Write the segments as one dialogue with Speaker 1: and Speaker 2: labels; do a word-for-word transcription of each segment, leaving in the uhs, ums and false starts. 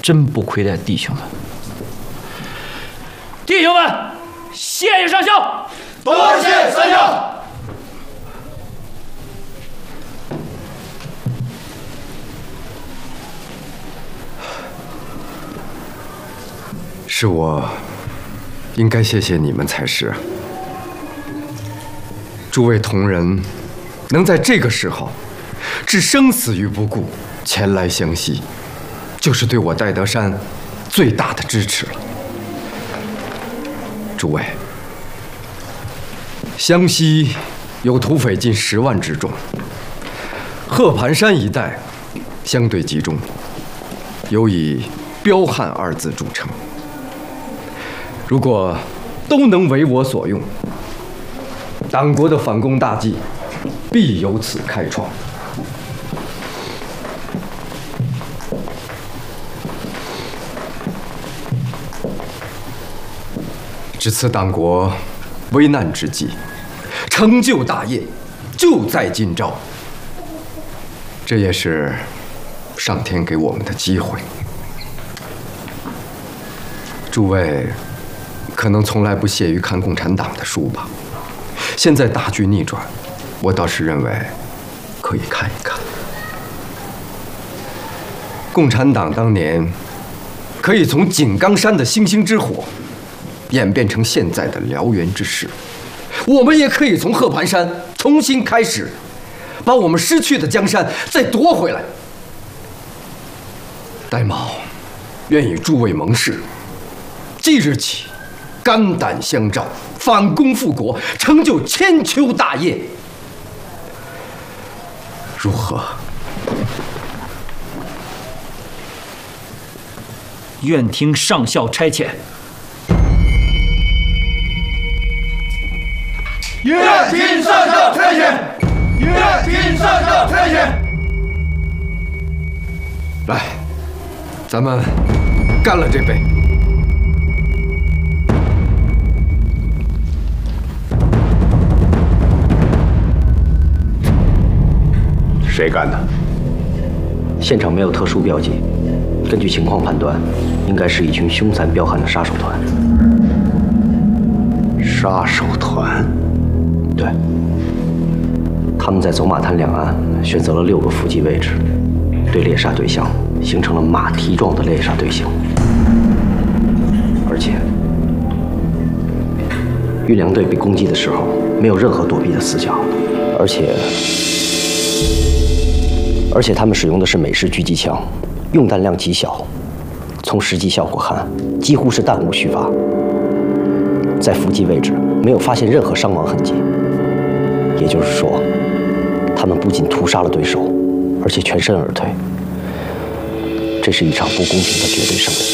Speaker 1: 真不亏待弟兄们。弟兄们，谢谢上校，
Speaker 2: 多谢三校。
Speaker 3: 是我应该谢谢你们才是。诸位同仁能在这个时候置生死于不顾，前来湘西，就是对我戴德山最大的支持了。诸位，湘西有土匪近十万之众，鹤盘山一带相对集中，尤以彪悍二字著称。如果都能为我所用，党国的反攻大计必由此开创。值此党国危难之际，成就大业就在今朝。这也是上天给我们的机会。诸位可能从来不屑于看共产党的书吧？现在大局逆转，我倒是认为可以看一看。共产党当年可以从井冈山的星星之火演变成现在的燎原之势，我们也可以从鹤盘山重新开始，把我们失去的江山再夺回来。戴某愿与诸位盟誓，即日起肝胆相照，反攻复国，成就千秋大业，如何？
Speaker 1: 愿听上校差遣。
Speaker 2: 愿听上校差遣。愿听上校差遣。
Speaker 3: 来，咱们干了这杯。
Speaker 4: 谁干的？
Speaker 5: 现场没有特殊标记，根据情况判断，应该是一群凶残彪悍的杀手团。
Speaker 4: 杀手团？
Speaker 5: 对，他们在走马滩两岸选择了六个伏击位置，对猎杀对象形成了马蹄状的猎杀队形，而且运粮队被攻击的时候没有任何躲避的死角，而且。而且他们使用的是美式狙击枪，用弹量极小，从实际效果看，几乎是弹无虚发。在伏击位置没有发现任何伤亡痕迹，也就是说，他们不仅屠杀了对手，而且全身而退。这是一场不公平的绝对胜利。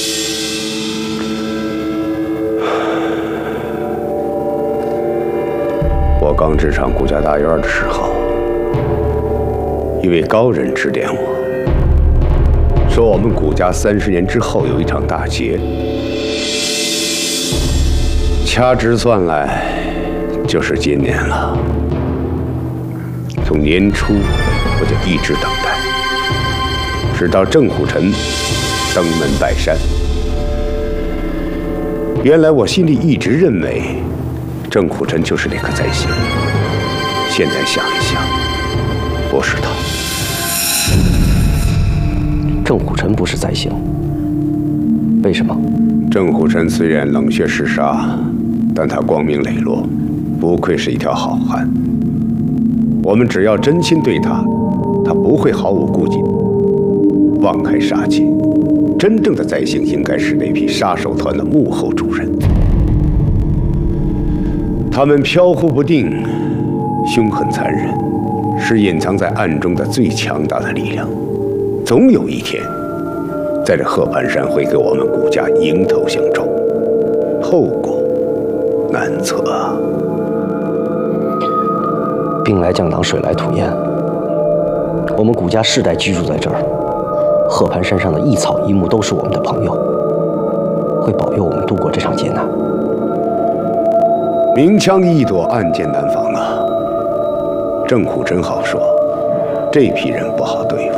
Speaker 4: 我刚至上顾家大院的时候，一位高人指点我，说我们顾家三十年之后有一场大劫，掐指算来就是今年了。从年初我就一直等待，直到郑虎臣登门拜山。原来我心里一直认为郑虎臣就是那个灾星，现在想一想，不是他。
Speaker 5: 郑虎臣不是灾星，为什么？
Speaker 4: 郑虎臣虽然冷血嗜杀，但他光明磊落，不愧是一条好汉。我们只要真心对他，他不会毫无顾忌，妄开杀戒。真正的灾星应该是那批杀手团的幕后主人，他们飘忽不定，凶狠残忍，是隐藏在暗中的最强大的力量。总有一天，在这鹤盘山会给我们顾家迎头相撞，后果难测啊！
Speaker 5: 兵来将挡，水来土掩。我们顾家世代居住在这儿，鹤盘山上的一草一木都是我们的朋友，会保佑我们度过这场劫难。
Speaker 4: 明枪易躲，暗箭难防啊！郑虎真好说，这批人不好对付。